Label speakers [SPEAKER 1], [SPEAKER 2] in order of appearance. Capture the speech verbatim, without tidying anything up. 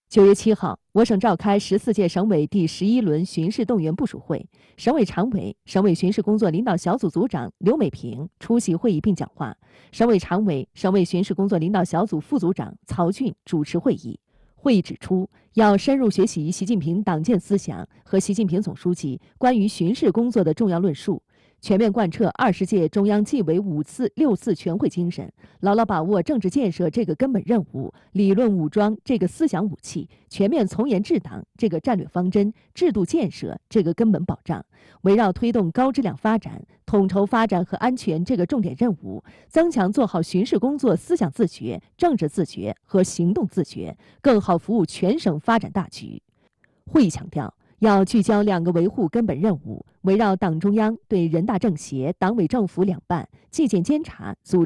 [SPEAKER 1] 九月七号，我省召开十四届省委第十一轮巡视动员部署会，省委常委、省委巡视工作领导小组组长刘美平出席会议并讲话，省委常委、省委巡视工作领导小组副组长曹俊主持会议。会议指出，要深入学习习近平党建思想和习近平总书记关于巡视工作的重要论述，全面贯彻二十届中央纪委五次、六次全会精神，牢牢把握政治建设这个根本任务，理论武装这个思想武器，全面从严治党这个战略方针，制度建设这个根本保障，围绕推动高质量发展、统筹发展和安全这个重点任务，增强做好巡视工作思想自觉、政治自觉和行动自觉，更好服务全省发展大局。会议强调，要聚焦两个维护根本任务，围绕党中央对人大政协、党委政府两办纪检监察组织